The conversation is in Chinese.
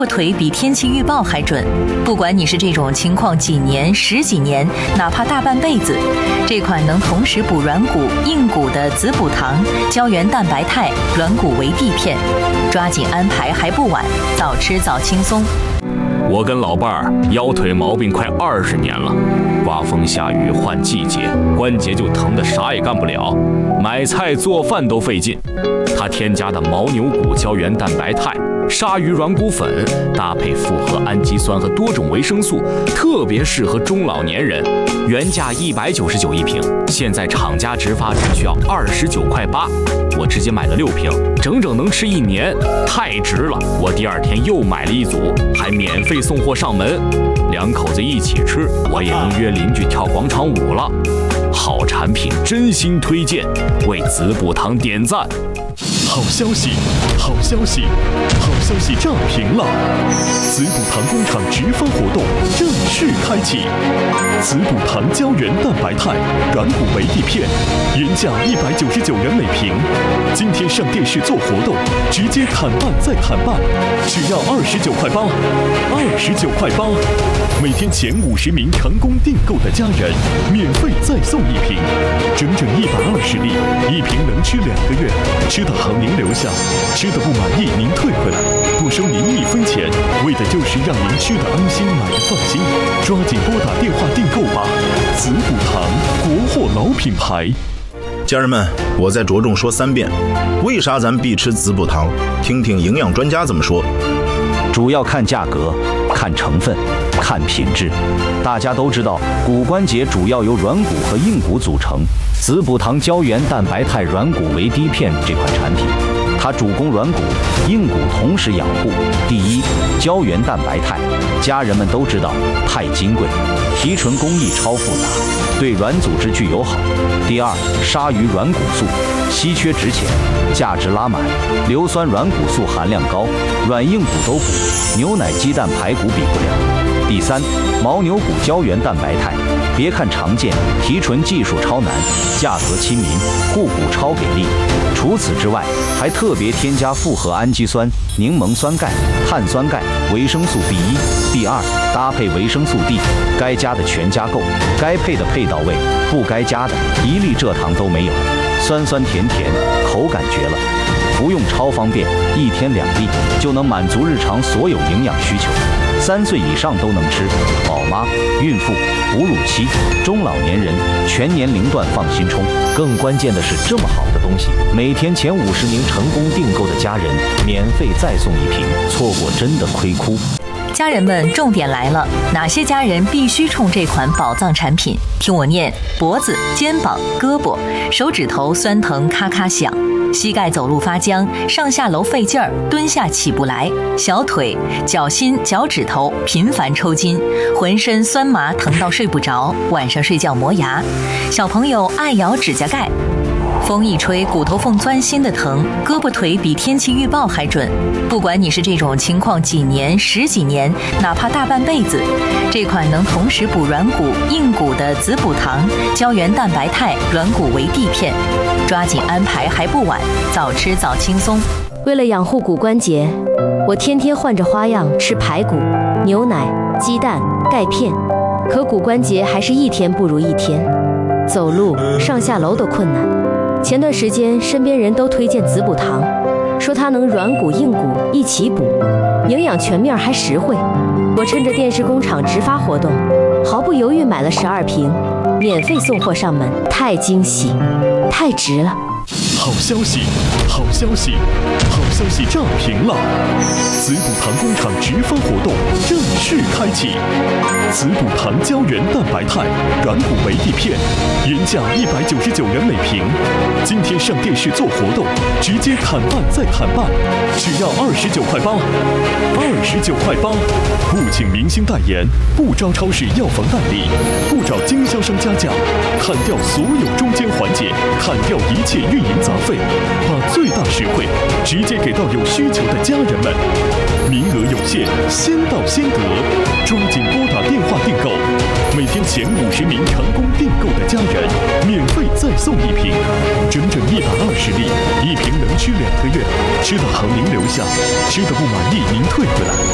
腿比天气预报还准，不管你是这种情况几年、十几年，哪怕大半辈子，这款能同时补软骨、硬骨的子补糖胶原蛋白肽软骨维 D 片，抓紧安排还不晚，早吃早轻松。 我跟老伴儿腰腿毛病快20年了，刮风下雨换季节，关节就疼得啥也干不了，买菜做饭都费劲。他添加的牦牛骨胶原蛋白肽、鲨鱼软骨粉，搭配复合氨基酸和多种维生素，特别适合中老年人。原价199一瓶，现在厂家直发只需要29.8块，我直接买了6瓶，整整能吃1年，太值了！我第2天又买了1组，还免费送货上门，2口子一起吃，我也能约邻居跳广场舞了。好产品，真心推荐，为子补堂点赞。 好消息，好消息，好消息炸屏了！子补堂工厂直发活动正式开启，子补堂胶原蛋白肽软骨维 D 片，原价199元每瓶，今天上电视做活动，直接砍半再砍半，只要29.8块，29.8块，每天前50名成功订购的家人，免费再送1瓶，整整120粒，1瓶能吃2个月，吃的好您留下，吃的不满意您退回来，不收您1分钱，为的就是让您吃的安心，买的放心。抓紧拨打电话订购吧！子补堂，国货老品牌。 家人们，我再着重说3遍，为啥咱必吃子补堂？听听营养专家怎么说。 主要看价格，看成分，看品质。大家都知道，骨关节主要由软骨和硬骨组成。子补堂胶原蛋白肽软骨维 D 片这款产品，它主攻软骨、硬骨同时养护。第一，胶原蛋白肽，家人们都知道太金贵，提纯工艺超复杂，对软组织具友好。第二，鲨鱼软骨素，稀缺值钱，价值拉满，硫酸软骨素含量高，软硬骨都补，牛奶、鸡蛋、排骨比不了。第三，牦牛骨胶原蛋白肽，别看常见，提纯技术超难，价格亲民，护骨超给力。除此之外，还特别添加复合氨基酸、柠檬酸钙、碳酸钙、维生素 B1、B2，搭配维生素 D， 该加的全加够，该配的配到位，不该加的一粒蔗糖都没有，酸酸甜甜，口感绝了。服用超方便，1天2粒就能满足日常所有营养需求。3岁以上都能吃，宝妈、孕妇、哺乳期、中老年人全年龄段放心冲。更关键的是，这么好的东西，每天前50名成功订购的家人，免费再送1瓶，错过真的亏哭。 家人们，重点来了，哪些家人必须冲这款宝藏产品？听我念：脖子、肩膀、胳膊、手指头酸疼咔咔响，膝盖走路发僵，上下楼费劲儿，蹲下起不来；小腿、脚心、脚趾头频繁抽筋，浑身酸麻疼到睡不着，晚上睡觉磨牙；小朋友爱咬指甲盖。风一吹，骨头缝钻心的疼，胳膊腿比天气预报还准。不管你是这种情况几年、十几年，哪怕大半辈子，这款能同时补软骨、硬骨的子补糖胶原蛋白肽软骨维 D 片，抓紧安排还不晚，早吃早轻松。 为了养护骨关节，我天天换着花样吃排骨、牛奶、鸡蛋、钙片，可骨关节还是1天不如1天，走路、上下楼都困难。前段时间，身边人都推荐子补堂，说它能软骨硬骨一起补，营养全面还实惠。我趁着电视工厂直发活动，毫不犹豫买了12瓶，免费送货上门，太惊喜，太值了！ 好消息，好消息，好消息炸屏了！子补堂工厂直发活动正式开启，子补堂胶原蛋白肽软骨维 D 片，原价199元每瓶，今天上电视做活动，直接砍半再砍半，只要29.8块，29.8块，不请明星代言，不招超市药房代理，不找经销商加价，砍掉所有中间环节，砍掉一切运营杂费，把最大实惠直接给到有需求的家人们。名额有限，先到先得，抓紧拨打电话订购。每天前50名成功订购的家人，免费再送1瓶，整整120粒，1瓶能吃2个月，吃的好您留下，吃的不满意您退回来。